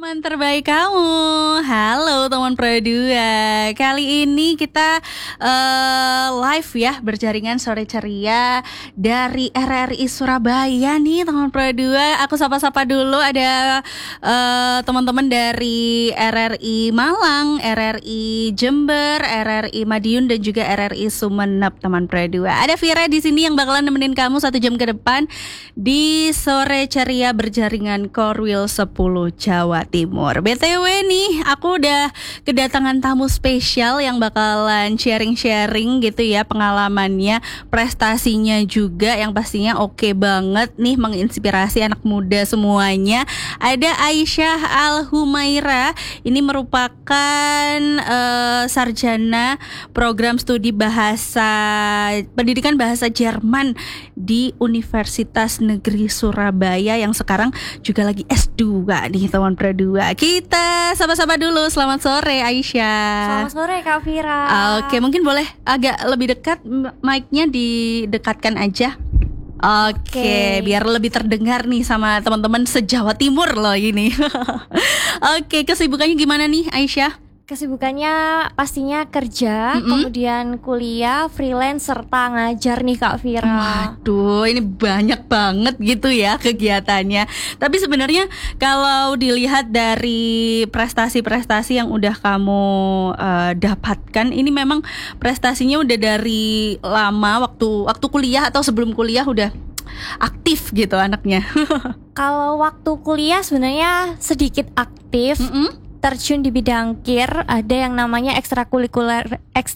Teman terbaik kamu. Halo teman Pro 2. Kali ini kita live ya, berjaringan sore ceria dari RRI Surabaya nih teman Pro 2. Aku sapa-sapa dulu, ada teman-teman dari RRI Malang, RRI Jember, RRI Madiun dan juga RRI Sumeneb teman Pro 2. Ada Vira di sini yang bakalan nemenin kamu 1 jam ke depan di sore ceria berjaringan Korwil 10 Jawa Timur. BTW nih, aku udah kedatangan tamu spesial yang bakalan sharing-sharing gitu ya pengalamannya, prestasinya juga yang pastinya oke banget nih, menginspirasi anak muda semuanya. Ada Aisyah Al-Humaira, ini merupakan sarjana program studi pendidikan bahasa Jerman di Universitas Negeri Surabaya yang sekarang juga lagi S2 nih teman Pro 2. Kita sama-sama dulu. Selamat sore Aisyah. Selamat sore Kak Vira. Oke, mungkin boleh agak lebih dekat, mic-nya didekatkan aja. Oke, biar lebih terdengar nih sama teman-teman se-Jawa Timur loh ini. Oke, kesibukannya gimana nih Aisyah? Kesibukannya pastinya kerja, kemudian kuliah, freelance, serta ngajar nih Kak Vira. Waduh, ini banyak banget gitu ya kegiatannya. Tapi sebenarnya kalau dilihat dari prestasi-prestasi yang udah kamu dapatkan, ini memang prestasinya udah dari lama, waktu kuliah atau sebelum kuliah udah aktif gitu anaknya. Kalau waktu kuliah sebenarnya sedikit aktif. Terjun di bidang KIR, ada yang namanya ekstrakurikuler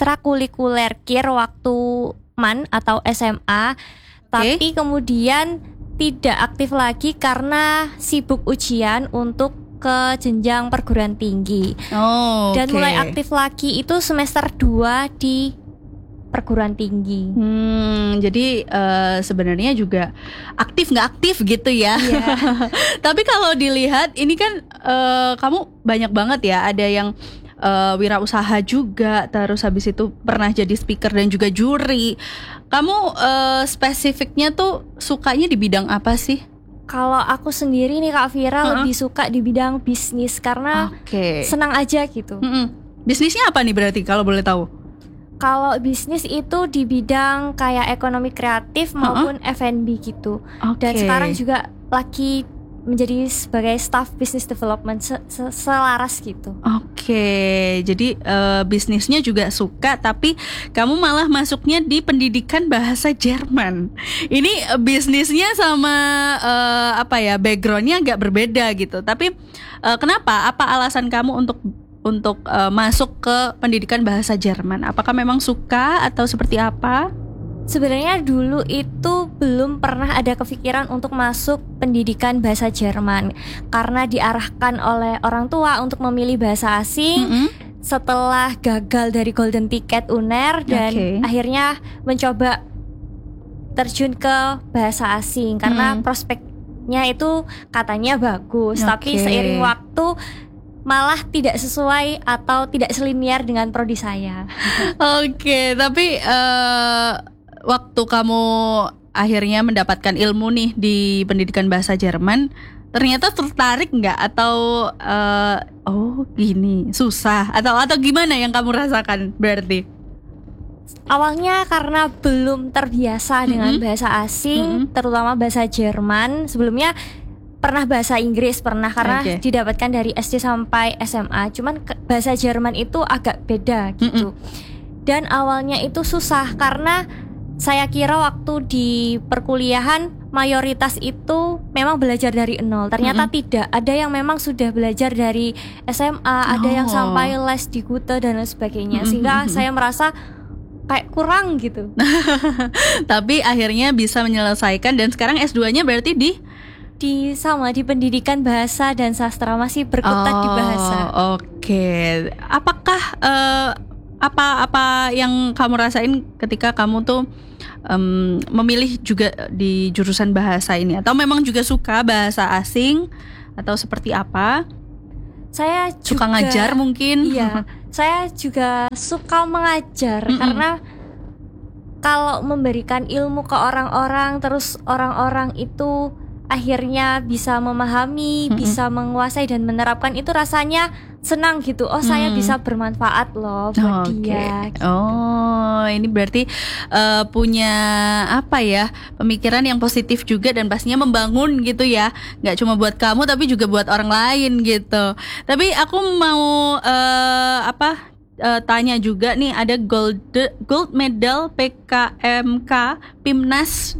KIR waktu MAN atau SMA. Tapi kemudian tidak aktif lagi karena sibuk ujian untuk ke jenjang perguruan tinggi. Dan mulai aktif lagi itu semester 2 di perguruan tinggi. Jadi sebenarnya juga aktif nggak aktif gitu ya. Tapi kalau dilihat ini kan kamu banyak banget ya. Ada yang wirausaha juga, terus habis itu pernah jadi speaker dan juga juri. Kamu spesifiknya tuh sukanya di bidang apa sih? Kalau aku sendiri nih Kak Vira lebih suka di bidang bisnis karena senang aja gitu. Bisnisnya apa nih berarti kalau boleh tahu? Kalau bisnis itu di bidang kayak ekonomi kreatif maupun F&B gitu. Dan sekarang juga lagi menjadi sebagai staff business development selaras gitu. Jadi bisnisnya juga suka, tapi kamu malah masuknya di pendidikan bahasa Jerman. Ini bisnisnya sama backgroundnya agak berbeda gitu. Tapi kenapa? Apa alasan kamu untuk masuk ke pendidikan bahasa Jerman? Apakah memang suka atau seperti apa? Sebenarnya dulu itu belum pernah ada kepikiran untuk masuk pendidikan bahasa Jerman karena diarahkan oleh orang tua untuk memilih bahasa asing. Setelah gagal dari golden ticket UNER dan akhirnya mencoba terjun ke bahasa asing karena prospeknya itu katanya bagus. Tapi seiring waktu malah tidak sesuai atau tidak selinier dengan prodi saya. Tapi waktu kamu akhirnya mendapatkan ilmu nih di pendidikan bahasa Jerman, ternyata tertarik nggak? Atau gini susah atau gimana yang kamu rasakan berarti? Awalnya karena belum terbiasa dengan bahasa asing, terutama bahasa Jerman. Sebelumnya pernah bahasa Inggris, karena didapatkan dari SD sampai SMA. Cuman bahasa Jerman itu agak beda gitu. Dan awalnya itu susah karena saya kira waktu di perkuliahan mayoritas itu memang belajar dari nol. Ternyata tidak, ada yang memang sudah belajar dari SMA, ada yang sampai les di Gute dan lain sebagainya. Sehingga saya merasa kayak kurang gitu. Tapi akhirnya bisa menyelesaikan dan sekarang S2-nya berarti di pendidikan bahasa dan sastra, masih berkutat di bahasa. Apakah apa yang kamu rasain ketika kamu tuh memilih juga di jurusan bahasa ini, atau memang juga suka bahasa asing atau seperti apa? Saya juga suka ngajar mungkin. Iya, saya juga suka mengajar karena kalau memberikan ilmu ke orang-orang, terus orang-orang itu akhirnya bisa memahami, bisa menguasai dan menerapkan, itu rasanya senang gitu. Oh, saya bisa bermanfaat loh buat dia gitu. Oh, ini berarti punya apa ya, pemikiran yang positif juga dan pastinya membangun gitu ya. Gak cuma buat kamu tapi juga buat orang lain gitu. Tapi aku mau tanya juga nih, ada gold medal PKMK Pimnas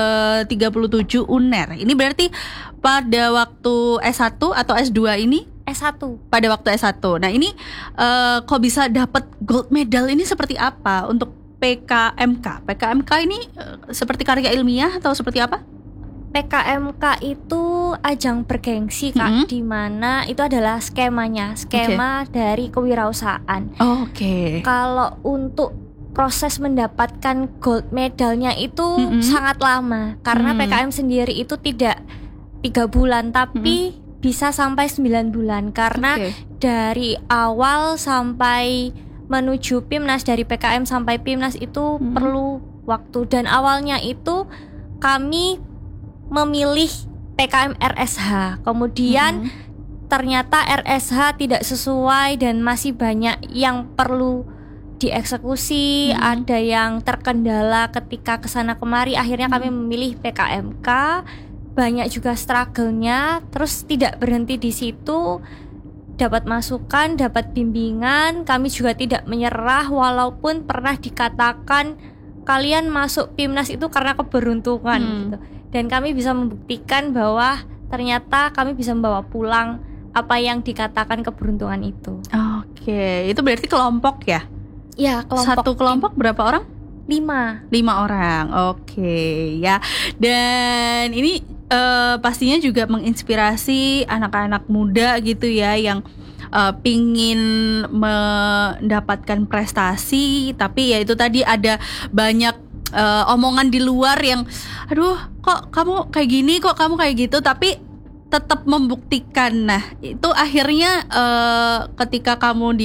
37 UNER. Ini berarti pada waktu S1 atau S2 ini? S1. Pada waktu S1. Nah, ini kok bisa dapat gold medal ini seperti apa untuk PKMK? PKMK ini seperti karya ilmiah atau seperti apa? PKMK itu ajang bergengsi Kak, di mana itu adalah skema dari kewirausahaan. Kalau untuk proses mendapatkan gold medalnya itu sangat lama, karena PKM sendiri itu tidak 3 bulan tapi bisa sampai 9 bulan, karena dari awal sampai menuju Pimnas, dari PKM sampai Pimnas itu perlu waktu. Dan awalnya itu kami memilih PKM RSH, kemudian ternyata RSH tidak sesuai dan masih banyak yang perlu dieksekusi, ada yang terkendala ketika kesana kemari, akhirnya kami memilih PKMK. Banyak juga struggle-nya, terus tidak berhenti di situ, dapat masukan, dapat bimbingan. Kami juga tidak menyerah walaupun pernah dikatakan kalian masuk Pimnas itu karena keberuntungan gitu. Dan kami bisa membuktikan bahwa ternyata kami bisa membawa pulang apa yang dikatakan keberuntungan itu. Itu berarti kelompok ya? Ya, kelompok. Satu kelompok berapa orang? 5 orang. Ya. Dan ini pastinya juga menginspirasi anak-anak muda gitu ya, yang pingin mendapatkan prestasi, tapi ya itu tadi ada banyak omongan di luar yang aduh, kok kamu kayak gini, kok kamu kayak gitu, tapi tetap membuktikan. Nah, itu akhirnya ketika kamu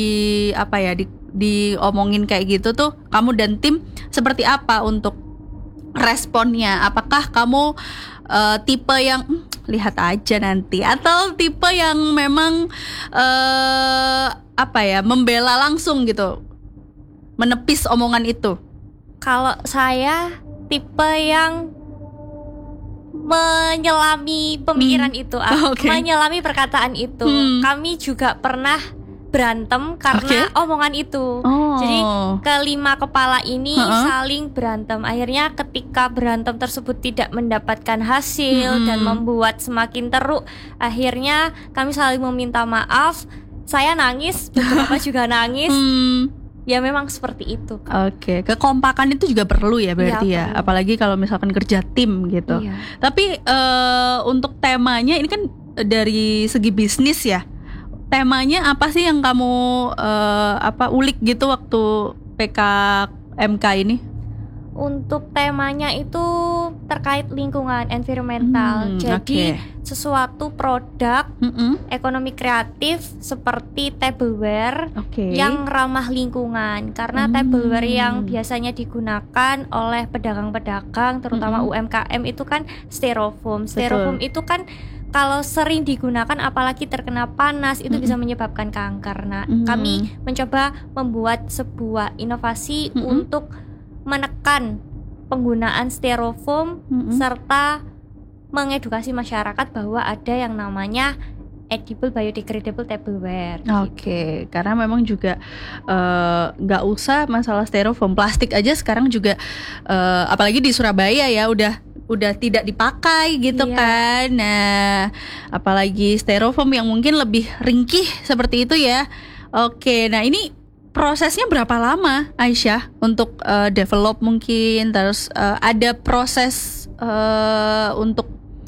diomongin kayak gitu tuh, kamu dan tim seperti apa untuk responnya? Apakah kamu tipe yang lihat aja nanti, atau tipe yang memang membela langsung gitu, menepis omongan itu? Kalau saya tipe yang menyelami pemikiran itu, menyelami perkataan itu. Kami juga pernah berantem karena omongan itu. Jadi kelima kepala ini saling berantem. Akhirnya ketika berantem tersebut tidak mendapatkan hasil dan membuat semakin teruk, akhirnya kami saling meminta maaf. Saya nangis, beberapa juga nangis. Ya memang seperti itu. Kekompakan itu juga perlu ya berarti ya, apalagi kalau misalkan kerja tim gitu. Tapi untuk temanya ini kan dari segi bisnis ya. Temanya apa sih yang kamu ulik gitu waktu PKMK ini? Untuk temanya itu terkait lingkungan, environmental. Jadi sesuatu produk ekonomi kreatif seperti tableware yang ramah lingkungan. Karena tableware yang biasanya digunakan oleh pedagang-pedagang, terutama UMKM, itu kan styrofoam. Styrofoam itu kan kalau sering digunakan, apalagi terkena panas, itu bisa menyebabkan kanker. Nah, kami mencoba membuat sebuah inovasi untuk menekan penggunaan styrofoam serta mengedukasi masyarakat bahwa ada yang namanya edible biodegradable tableware. Karena memang juga nggak usah masalah styrofoam, plastik aja sekarang juga apalagi di Surabaya ya udah tidak dipakai gitu kan. Nah, apalagi styrofoam yang mungkin lebih ringkih seperti itu ya. Nah ini prosesnya berapa lama, Aisyah, untuk develop mungkin, terus ada proses untuk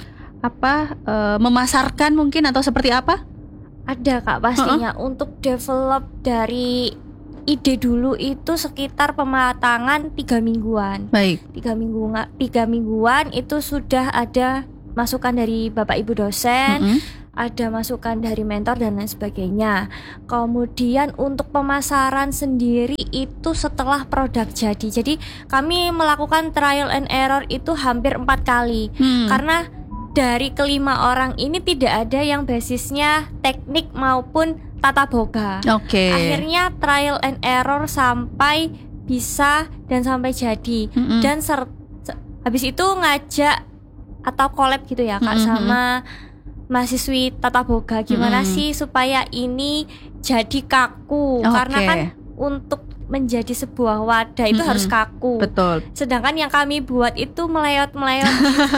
memasarkan mungkin atau seperti apa? Ada Kak, pastinya. Untuk develop dari ide dulu itu sekitar pematangan 3 mingguan. 3 mingguan itu sudah ada masukan dari Bapak Ibu dosen, ada masukan dari mentor dan lain sebagainya. Kemudian untuk pemasaran sendiri itu setelah produk jadi. Jadi kami melakukan trial and error itu hampir 4 kali. Karena dari kelima orang ini tidak ada yang basisnya teknik maupun tata boga. Akhirnya trial and error sampai bisa dan sampai jadi. Dan habis itu ngajak atau collab gitu ya Kak sama mahasiswi tata boga. Gimana sih supaya ini jadi kaku? Karena kan untuk menjadi sebuah wadah itu harus kaku. Betul. Sedangkan yang kami buat itu meleot-meleot.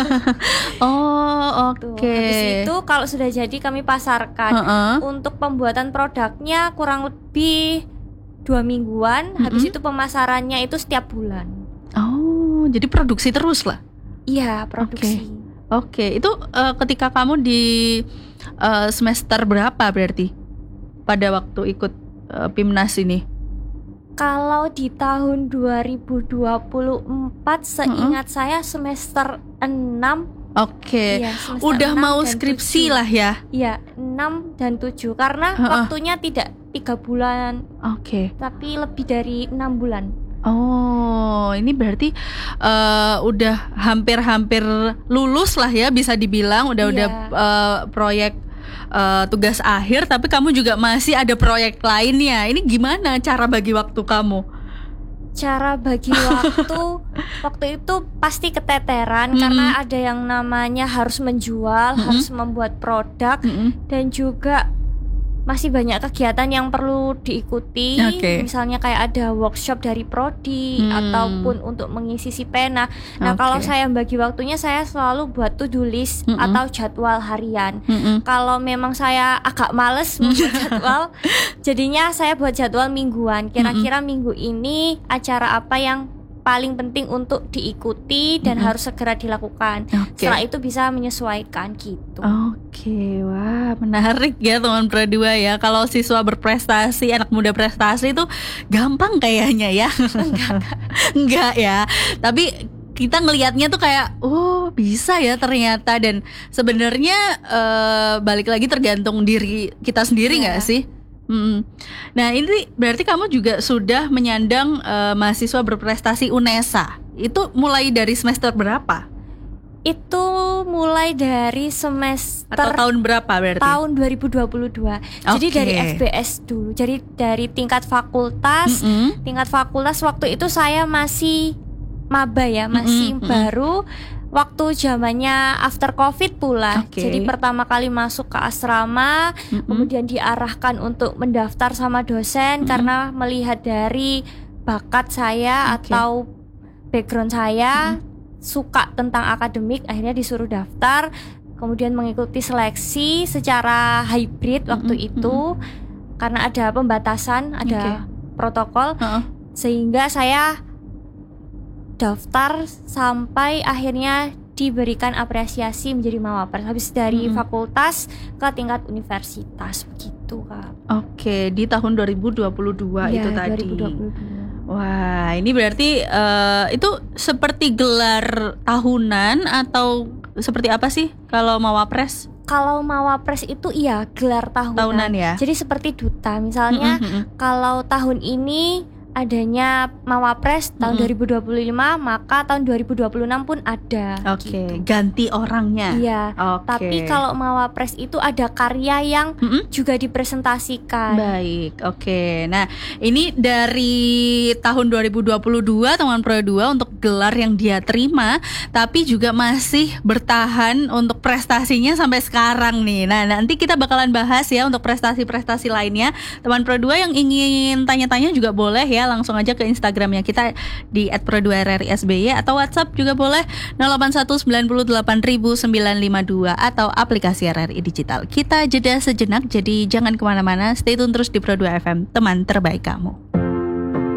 Habis itu kalau sudah jadi kami pasarkan. Untuk pembuatan produknya kurang lebih 2 mingguan. Habis itu pemasarannya itu setiap bulan. Oh, jadi produksi terus lah? Iya, produksi. Oke. Itu ketika kamu di semester berapa berarti pada waktu ikut PIMNAS ini? Kalau di tahun 2024 seingat saya semester 6. Iya, udah mau skripsi 7. Lah ya. Iya, 6 dan 7 karena waktunya tidak 3 bulan. Tapi lebih dari 6 bulan. Oh, ini berarti udah hampir lulus lah ya, bisa dibilang udah proyek tugas akhir, tapi kamu juga masih ada proyek lainnya. Ini gimana cara bagi waktu kamu? Cara bagi waktu itu pasti keteteran karena ada yang namanya harus menjual, harus membuat produk, dan juga masih banyak kegiatan yang perlu diikuti. Misalnya kayak ada workshop dari prodi ataupun untuk mengisi si pena. Nah, kalau saya bagi waktunya, saya selalu buat to-do list atau jadwal harian. Kalau memang saya agak males membuat jadwal, jadinya saya buat jadwal mingguan. Kira-kira minggu ini acara apa yang paling penting untuk diikuti dan harus segera dilakukan. Setelah itu bisa menyesuaikan gitu. Wah, menarik ya teman Pro 2 ya. Kalau siswa berprestasi, anak muda prestasi itu gampang kayaknya ya. Enggak ya. Tapi kita ngelihatnya tuh kayak bisa ya ternyata. Dan sebenarnya balik lagi tergantung diri kita sendiri nggak sih? Nah, ini berarti kamu juga sudah menyandang mahasiswa berprestasi UNESA. Itu mulai dari semester berapa? Itu mulai dari semester atau tahun berapa berarti? Tahun 2022. Jadi dari FBS dulu. Jadi dari tingkat fakultas. Tingkat fakultas waktu itu saya masih maba ya, masih baru. Waktu zamannya after COVID pula. Jadi pertama kali masuk ke asrama, kemudian diarahkan untuk mendaftar sama dosen karena melihat dari bakat saya atau background saya, suka tentang akademik, akhirnya disuruh daftar, kemudian mengikuti seleksi secara hybrid waktu itu karena ada pembatasan, ada protokol, sehingga saya daftar sampai akhirnya diberikan apresiasi menjadi mawapres. Habis dari fakultas ke tingkat universitas begitu Kak. Di tahun 2022 itu tadi. 2022. Wah, ini berarti itu seperti gelar tahunan atau seperti apa sih kalau mawapres? Kalau mawapres itu gelar tahunan ya. Jadi seperti duta. Misalnya kalau tahun ini adanya mawapres tahun 2025, maka tahun 2026 pun ada. Gitu. Ganti orangnya. Iya. Tapi kalau mawapres itu ada karya yang juga dipresentasikan. Baik. Nah, ini dari tahun 2022 teman Pro 2 untuk gelar yang dia terima, tapi juga masih bertahan untuk prestasinya sampai sekarang nih. Nah, nanti kita bakalan bahas ya untuk prestasi-prestasi lainnya. Teman Pro 2 yang ingin tanya-tanya juga boleh ya, langsung aja ke Instagramnya kita di @pro2rrisby atau WhatsApp juga boleh 081980952 atau aplikasi RRI Digital. Kita jeda sejenak, jadi jangan kemana-mana, stay tune terus di Pro 2 FM, teman terbaik kamu.